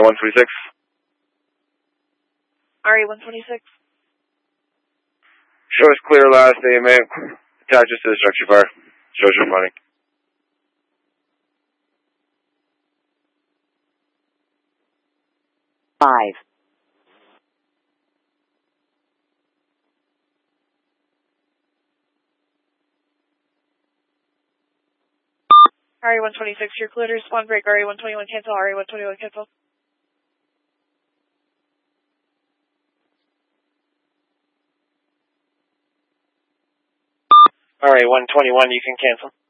126. RE-126. Show us clear last name, man. Attach us to the structure fire. Show us your funding. Five. RE-126, you're clear to respond. Break RE-121 cancel. RE-121 cancel. RE-121, you can cancel.